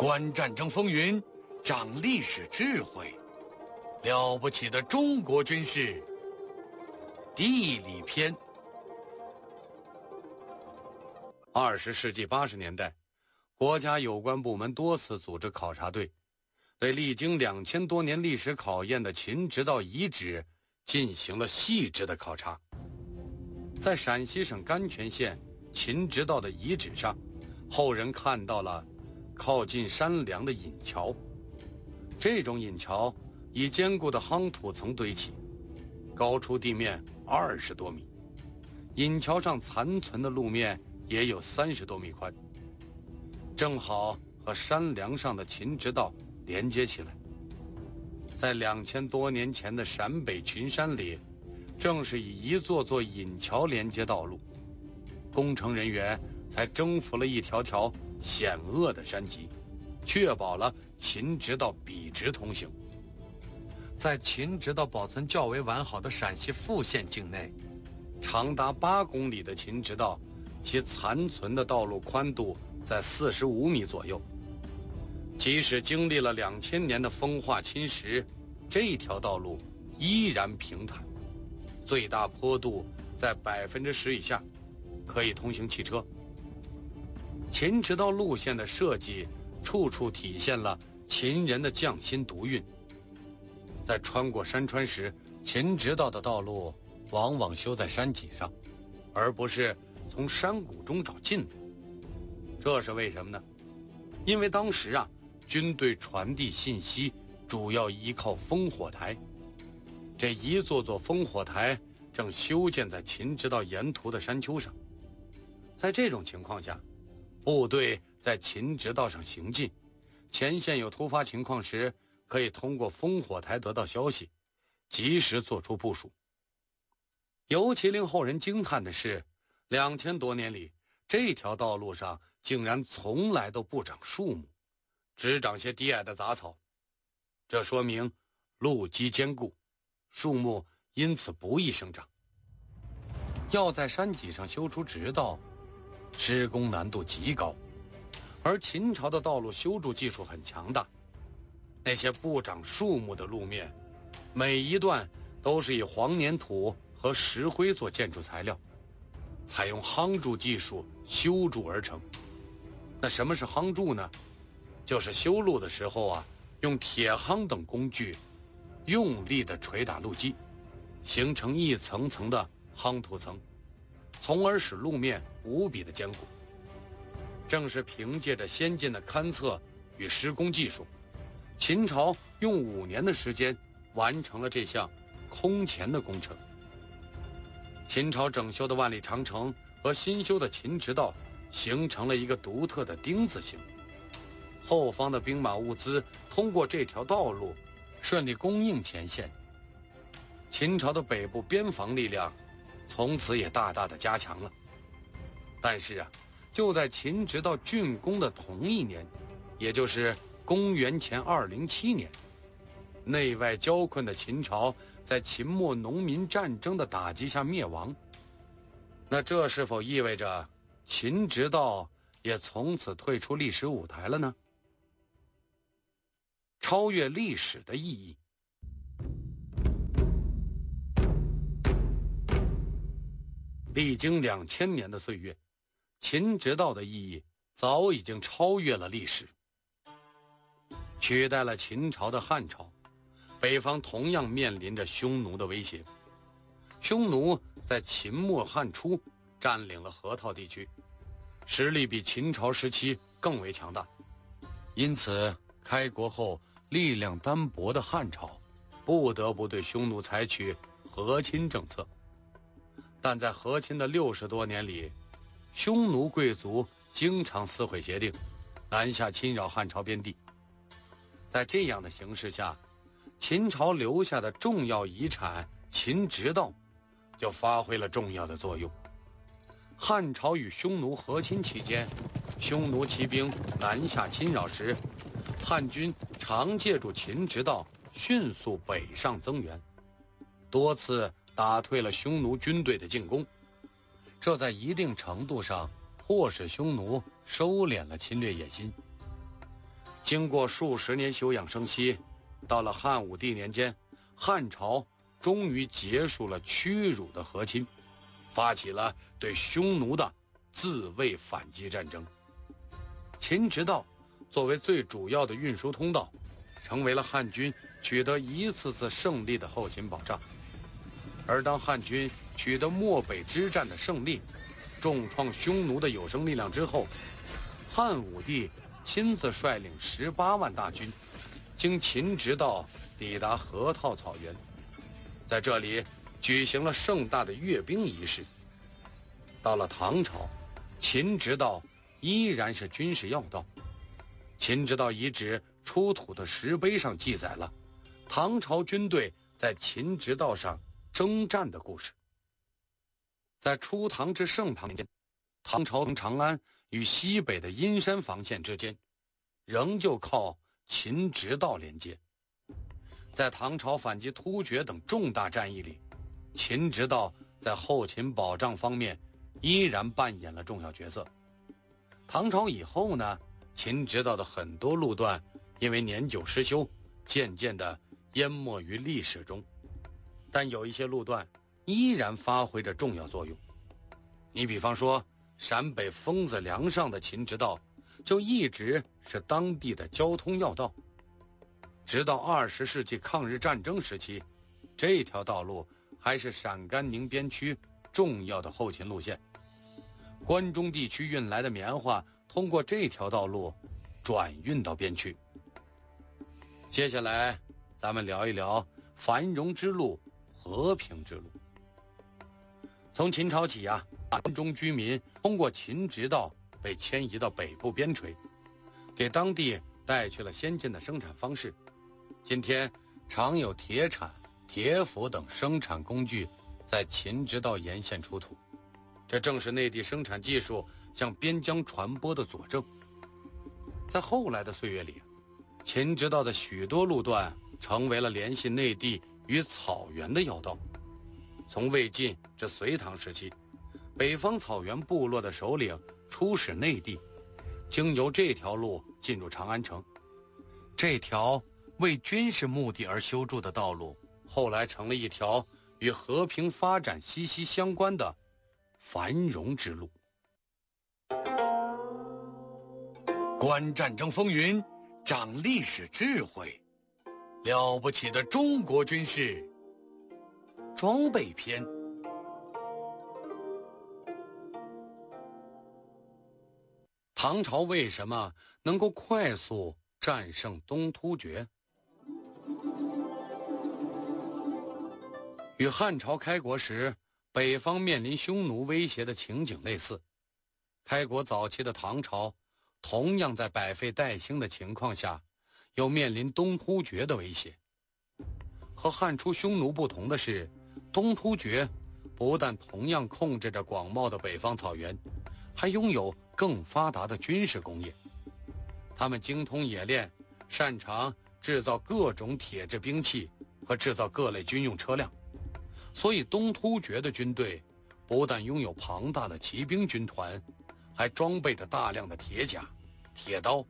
观战争风云，长历史智慧，了不起的中国军事地理篇。20世纪80年代，国家有关部门多次组织考察队，对历经2000多年历史考验的秦直道遗址进行了细致的考察。在陕西省甘泉县秦直道的遗址上，后人看到了靠近山梁的引桥。这种引桥以坚固的夯土层堆起，高出地面20多米，引桥上残存的路面也有30多米宽，正好和山梁上的秦直道连接起来。在2000多年前的陕北群山里，正是以一座座引桥连接道路，工程人员才征服了一条条险恶的山脊，确保了秦直道笔直通行。在秦直道保存较为完好的陕西富县境内，长达8公里的秦直道，其残存的道路宽度在45米左右。即使经历了2000年的风化侵蚀，这条道路依然平坦，最大坡度在10%以下，可以通行汽车。秦直道路线的设计处处体现了秦人的匠心独运。在穿过山川时，秦直道的道路往往修在山脊上，而不是从山谷中找近路。这是为什么呢？因为当时军队传递信息主要依靠烽火台，这一座座烽火台正修建在秦直道沿途的山丘上。在这种情况下，部队在秦直道上行进，前线有突发情况时，可以通过烽火台得到消息，及时做出部署。尤其令后人惊叹的是，2000多年里，这条道路上竟然从来都不长树木，只长些低矮的杂草。这说明路基坚固，树木因此不易生长。要在山脊上修出直道，施工难度极高，而秦朝的道路修筑技术很强大。那些不长树木的路面，每一段都是以黄粘土和石灰做建筑材料，采用夯筑技术修筑而成。那什么是夯筑呢？就是修路的时候用铁夯等工具用力地捶打路基，形成一层层的夯土层，从而使路面无比的坚固。正是凭借着先进的勘测与施工技术，秦朝用5年的时间完成了这项空前的工程。秦朝整修的万里长城和新修的秦直道形成了一个独特的丁字形，后方的兵马物资通过这条道路顺利供应前线。秦朝的北部边防力量从此也大大的加强了。但是就在秦直道竣工的同一年，也就是公元前207年，内外交困的秦朝在秦末农民战争的打击下灭亡。那这是否意味着秦直道也从此退出历史舞台了呢？超越历史的意义。历经2000年的岁月，秦直道的意义早已经超越了历史，取代了秦朝的汉朝。北方同样面临着匈奴的威胁。匈奴在秦末汉初占领了河套地区，实力比秦朝时期更为强大。因此开国后力量单薄的汉朝不得不对匈奴采取和亲政策。但在和亲的60多年里，匈奴贵族经常撕毁协定，南下侵扰汉朝边地。在这样的形势下，秦朝留下的重要遗产秦直道就发挥了重要的作用。汉朝与匈奴和亲期间，匈奴骑兵南下侵扰时，汉军常借助秦直道迅速北上增援，多次打退了匈奴军队的进攻。这在一定程度上迫使匈奴收敛了侵略野心。 经过数十年休养生息，到了汉武帝年间，汉朝终于结束了屈辱的和亲，发起了对匈奴的自卫反击战争。秦直道作为最主要的运输通道，成为了汉军取得一次次胜利的后勤保障。而当汉军取得漠北之战的胜利，重创匈奴的有生力量之后，汉武帝亲自率领18万大军，经秦直道抵达河套草原，在这里举行了盛大的阅兵仪式。到了唐朝，秦直道依然是军事要道。秦直道遗址出土的石碑上记载了唐朝军队在秦直道上征战的故事。在初唐至盛唐年间，唐朝长安与西北的阴山防线之间，仍旧靠秦直道连接。在唐朝反击突厥等重大战役里，秦直道在后勤保障方面依然扮演了重要角色。唐朝以后呢，秦直道的很多路段因为年久失修，渐渐地淹没于历史中，但有一些路段依然发挥着重要作用。你比方说陕北丰子梁上的秦直道就一直是当地的交通要道，直到20世纪抗日战争时期，这条道路还是陕甘宁边区重要的后勤路线。关中地区运来的棉花通过这条道路转运到边区。接下来咱们聊一聊繁荣之路、和平之路。从秦朝起啊，关中居民通过秦直道被迁移到北部边陲，给当地带去了先进的生产方式。今天常有铁铲、铁斧等生产工具在秦直道沿线出土，这正是内地生产技术向边疆传播的佐证。在后来的岁月里，秦直道的许多路段成为了联系内地与草原的要道。从魏晋至隋唐时期，北方草原部落的首领出使内地，经由这条路进入长安城。这条为军事目的而修筑的道路，后来成了一条与和平发展息息相关的繁荣之路。观战争风云，长历史智慧，了不起的中国军事装备篇。唐朝为什么能够快速战胜东突厥？与汉朝开国时北方面临匈奴威胁的情景类似，开国早期的唐朝同样在百废待兴的情况下，又面临东突厥的威胁。和汉初匈奴不同的是，东突厥不但同样控制着广袤的北方草原，还拥有更发达的军事工业。他们精通冶炼，擅长制造各种铁制兵器和制造各类军用车辆。所以东突厥的军队不但拥有庞大的骑兵军团，还装备着大量的铁甲、铁刀，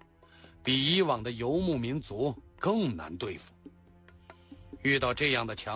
比以往的游牧民族更难对付。遇到这样的强